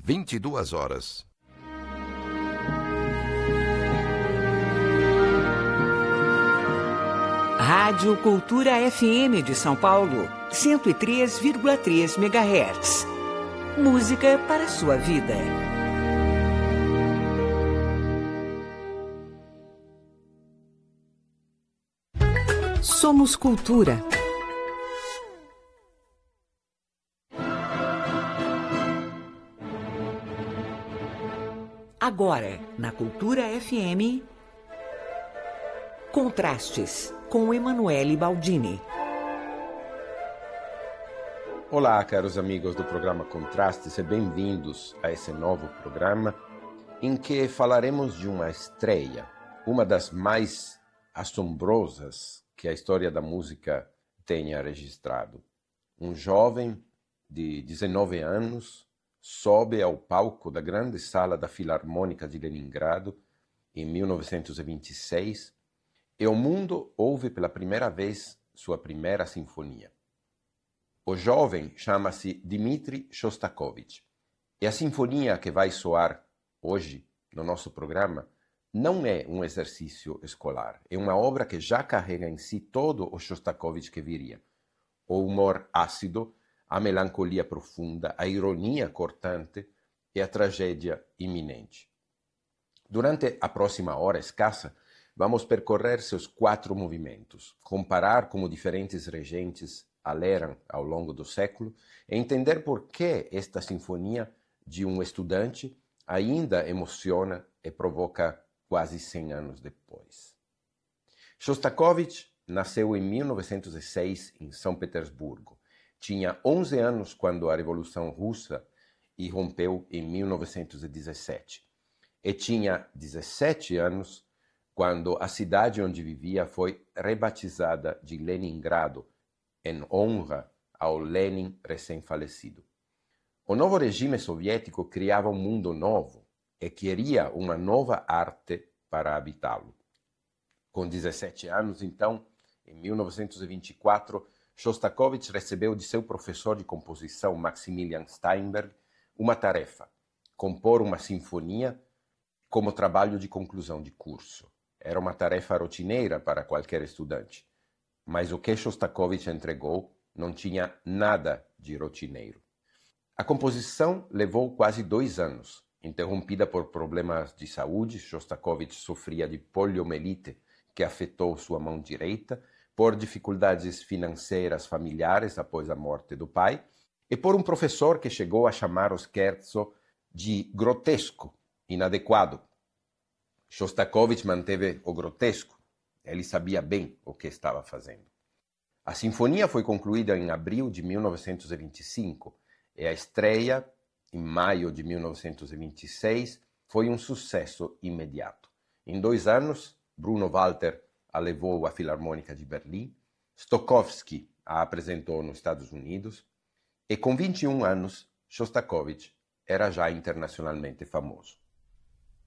22 horas. Rádio Cultura FM de São Paulo, 103,3 MHz. Música para a sua vida. Somos Cultura. Agora, na Cultura FM, Contrastes, com Emanuele Baldini. Olá, caros amigos do programa Contrastes, e bem-vindos a esse novo programa em que falaremos de uma estreia, uma das mais assombrosas que a história da música tenha registrado. Um jovem de 19 anos sobe ao palco da grande sala da Filarmônica de Leningrado em 1926 e o mundo ouve pela primeira vez sua primeira sinfonia. O jovem chama-se Dmitri Shostakovich e a sinfonia que vai soar hoje no nosso programa não é um exercício escolar, é uma obra que já carrega em si todo o Shostakovich que viria. O humor ácido, a melancolia profunda, a ironia cortante e a tragédia iminente. Durante a próxima hora escassa, vamos percorrer seus 4 movimentos, comparar como diferentes regentes aleram ao longo do século e entender por que esta sinfonia de um estudante ainda emociona e provoca quase 100 anos depois. Shostakovich nasceu em 1906 em São Petersburgo. Tinha 11 anos quando a Revolução Russa irrompeu em 1917. E tinha 17 anos quando a cidade onde vivia foi rebatizada de Leningrado, em honra ao Lenin recém-falecido. O novo regime soviético criava um mundo novo e queria uma nova arte para habitá-lo. Com 17 anos, então, em 1924, Shostakovich recebeu de seu professor de composição, Maximilian Steinberg, uma tarefa: compor uma sinfonia como trabalho de conclusão de curso. Era uma tarefa rotineira para qualquer estudante, mas o que Shostakovich entregou não tinha nada de rotineiro. A composição levou quase 2 anos, interrompida por problemas de saúde. Shostakovich sofria de poliomielite, que afetou sua mão direita, por dificuldades financeiras familiares após a morte do pai, e por um professor que chegou a chamar o scherzo de grotesco, inadequado. Shostakovich manteve o grotesco. Ele sabia bem o que estava fazendo. A sinfonia foi concluída em abril de 1925 e a estreia, em maio de 1926, foi um sucesso imediato. Em 2 anos, Bruno Walter a levou à Filarmônica de Berlim, Stokowski a apresentou nos Estados Unidos e com 21 anos, Shostakovich era já internacionalmente famoso.